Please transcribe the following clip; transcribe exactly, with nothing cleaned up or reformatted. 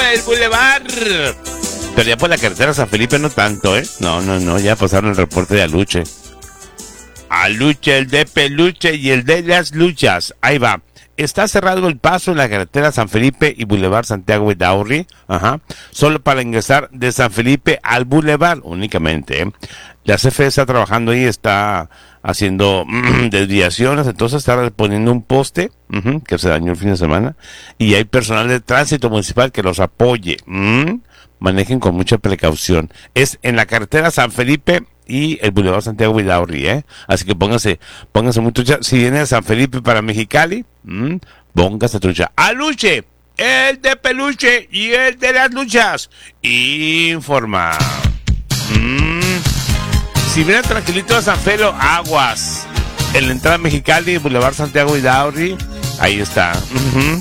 el Boulevard. Pero ya por la carretera San Felipe no tanto, ¿eh? No, no, no, ya pasaron el reporte de Aluche. Aluche, el de Peluche y el de las luchas. Ahí va. Está cerrado el paso en la carretera San Felipe y Boulevard Santiago Vidaurri, ajá, solo para ingresar de San Felipe al Boulevard únicamente, ¿eh? La C F E está trabajando ahí, está haciendo mm, desviaciones, entonces está poniendo un poste uh-huh, que se dañó el fin de semana y hay personal de tránsito municipal que los apoye. Mm, manejen con mucha precaución. Es en la carretera San Felipe y el Boulevard Santiago Vidaurri, ¿eh? Así que pónganse, pónganse muy trucha. Si viene de San Felipe para Mexicali, mmm, pónganse trucha. Aluche, el de Peluche y el de las luchas. Informa. Mm. Si viene tranquilito a San Felo, aguas. En la entrada a Mexicali, Boulevard Santiago Vidaurri, ahí está. Uh-huh.